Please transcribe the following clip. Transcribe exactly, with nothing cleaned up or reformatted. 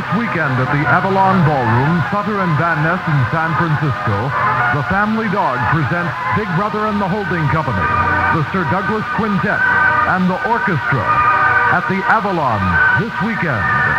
This weekend at the Avalon Ballroom, Sutter and Van Ness in San Francisco, the Family Dog presents Big Brother and the Holding Company, the Sir Douglas Quintet, and the orchestra at the Avalon this weekend.